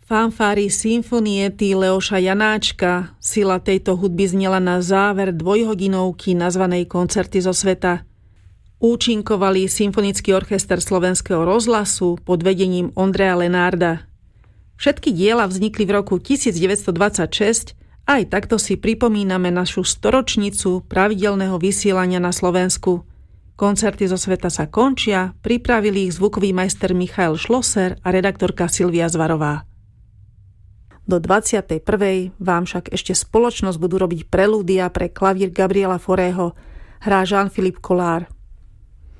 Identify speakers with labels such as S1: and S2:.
S1: Fanfári symfonie Leoša Janáčka. Sila tejto hudby znela na záver dvojhodinovky nazvanej Koncerty zo sveta. Účinkovali Symfonický orchester Slovenského rozhlasu pod vedením Ondreja Lenárda. Všetky diela vznikli v roku 1926, aj takto si pripomíname našu storočnicu pravidelného vysielania na Slovensku. Koncerty zo sveta sa končia, pripravili ich zvukový majster Michael Schlosser a redaktorka Silvia Zvarová. Do 21. vám však ešte spoločnosť budú robiť prelúdia pre klavír Gabriela Faurého, hrá Jean-Philippe Collard.